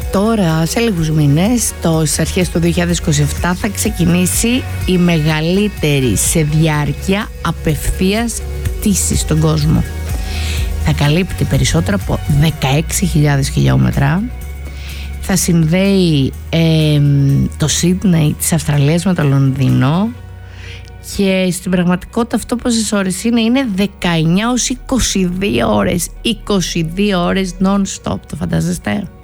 Τώρα, σε λίγους μήνες, στις αρχές του 2027, θα ξεκινήσει η μεγαλύτερη σε διάρκεια απευθείας πτήση στον κόσμο. Θα καλύπτει περισσότερα από 16.000 χιλιόμετρα. Θα συνδέει το Σίδνεϊ της Αυστραλίας με το Λονδίνο. Και στην πραγματικότητα αυτό πόσες ώρες είναι 19 ως 22 ώρες. 22 ώρες non-stop, το φαντάζεστε?